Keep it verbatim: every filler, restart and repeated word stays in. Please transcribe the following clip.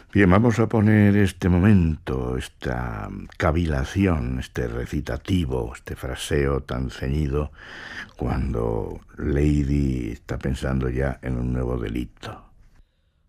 Bien, vamos a poner este momento, esta cavilación, este recitativo, este fraseo tan ceñido cuando Lady está pensando ya en un nuevo delito.